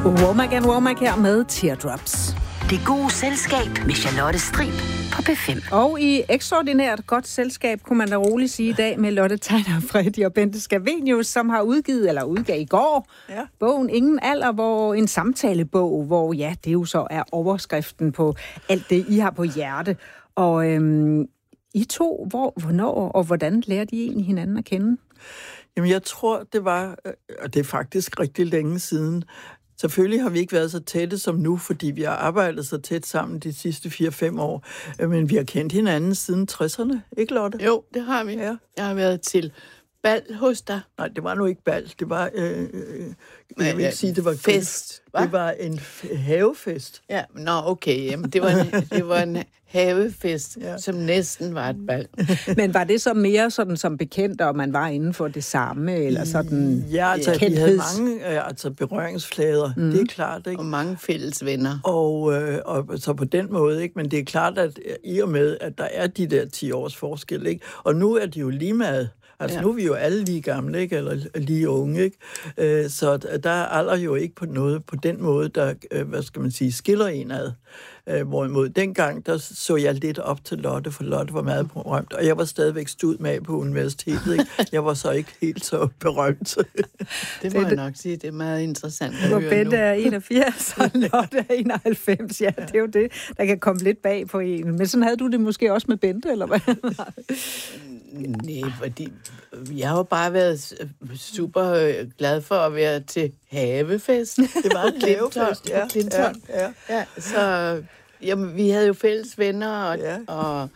Womack her med Teardrops. Det gode selskab med Charlotte Strib på P5. Og i ekstraordinært godt selskab, kunne man da roligt sige i dag, med Lotte Tegner Freddy og Bente Scavenius, som har udgav i går bogen Ingen Alder, hvor en samtalebog, hvor det jo så er overskriften på alt det, I har på hjerte. Og I to, hvornår og hvordan lærte I egentlig hinanden at kende? Jamen, jeg tror, det var, og det er faktisk rigtig længe siden. Selvfølgelig har vi ikke været så tætte som nu, fordi vi har arbejdet så tæt sammen de sidste 4-5 år. Men vi har kendt hinanden siden 60'erne, ikke Lotte? Jo, det har vi. Ja. Jeg har været til bal hos dig. Nej, det var nu ikke bal. Det var, jeg vil ikke sige, det var fest. Det var en havefest. Ja, okay. Jamen, det var en havefest, som næsten var et bal. Men var det så mere sådan som bekendt, og man var inden for det samme, eller sådan vi havde mange berøringsflader, det er klart, ikke? Og mange fælles venner. Og så på den måde, ikke? Men det er klart, at i og med, at der er de der 10 års forskel, ikke? Og nu er de jo lige meget. Altså nu er vi jo alle lige gamle, ikke? Eller lige unge, ikke? Så der er alder jo ikke på den måde, der, skiller en ad. Hvorimod dengang, der så jeg lidt op til Lotte, for Lotte var meget berømt, og jeg var stadigvæk stud med på universitetet, ikke? Jeg var så ikke helt så berømt. Det må jeg nok sige, det er meget interessant at høre nu. Bente er 81, og Lotte er 91, det er jo det, der kan komme lidt bag på en. Men sådan havde du det måske også med Bente, eller hvad? Nej, fordi jeg har jo bare været super glad for at være til havefest. Det var en havefest, ja. Så vi havde jo fælles venner, og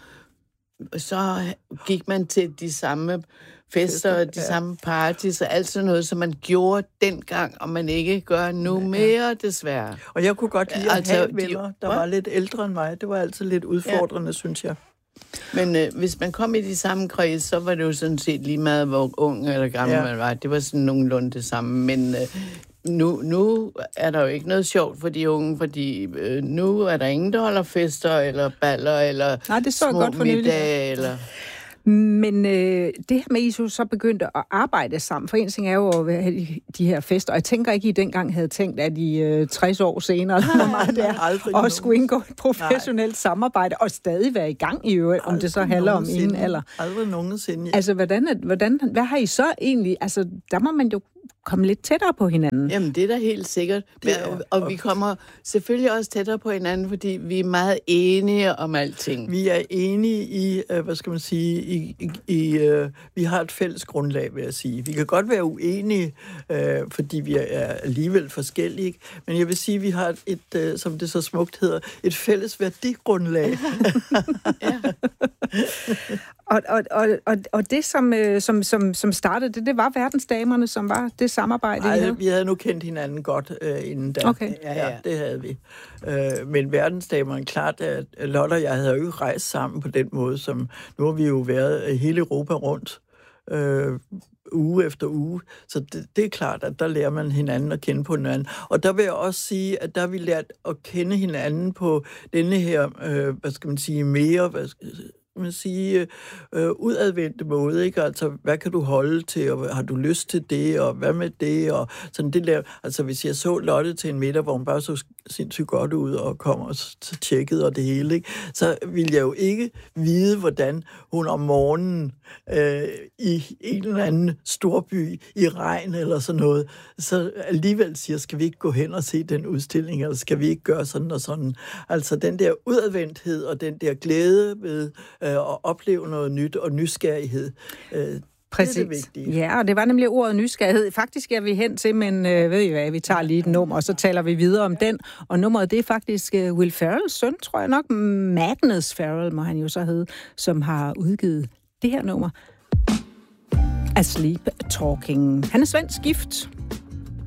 så gik man til de samme fester og de samme parties og alt sådan noget, som man gjorde dengang, og man ikke gør nu mere, desværre. Og jeg kunne godt lide at have venner, der var lidt ældre end mig. Det var altid lidt udfordrende, synes jeg. Men hvis man kom i de samme kreds, så var det jo sådan set lige meget, hvor ung eller gammel man var. Det var sådan nogenlunde det samme. Men nu er der jo ikke noget sjovt for de unge, fordi nu er der ingen, der holder fester eller baller eller små middage eller... Men det her med, I så begyndte at arbejde sammen, for en ting er jo at have de her fester, og jeg tænker ikke, I dengang havde tænkt, at I 60 år senere, og skulle indgå et professionelt samarbejde, og stadig være i gang i øvrigt, om det så handler om ingen alder. Aldrig nogensinde. Altså, hvad har I så egentlig, altså, der må man jo komme lidt tættere på hinanden. Jamen, det er da helt sikkert. Og vi kommer selvfølgelig også tættere på hinanden, fordi vi er meget enige om alting. Vi er enige i, vi har et fælles grundlag, vil jeg sige. Vi kan godt være uenige, fordi vi er alligevel forskellige, men jeg vil sige, at vi har et, som det så smukt hedder, et fælles værdigrundlag. Og det, som startede, det var Verdensdamerne, som var det samarbejde, I havde? Vi havde nu kendt hinanden godt inden da. Okay. Ja, det havde vi. Men Verdensdamerne, klart, at Lotte og jeg havde jo ikke rejst sammen på den måde, som nu har vi jo været hele Europa rundt. Uge efter uge. Så det er klart, at der lærer man hinanden at kende på hinanden. Og der vil jeg også sige, at der har vi lært at kende hinanden på denne her, mere, udadvendte måde, ikke? Altså, hvad kan du holde til, og har du lyst til det, og hvad med det, og sådan det der. Altså, hvis jeg så Lotte til en middag, hvor hun bare så sindssygt godt ud, og kom og tjekkede og det hele, ikke? Så ville jeg jo ikke vide, hvordan hun om morgenen i en eller anden storby i regn eller sådan noget, så alligevel siger, skal vi ikke gå hen og se den udstilling, eller skal vi ikke gøre sådan og sådan. Altså, den der udadvendthed, og den der glæde ved at opleve noget nyt, og nysgerrighed. Præcis. Det er det vigtige. Ja, og det var nemlig ordet nysgerrighed. Faktisk er vi hen til, men ved I hvad, vi tager lige et nummer, og så taler vi videre om den. Og nummeret, det er faktisk Will Ferrells søn, tror jeg nok. Magnus Ferrell må han jo så hedde, som har udgivet det her nummer. Asleep Talking. Han er svensk gift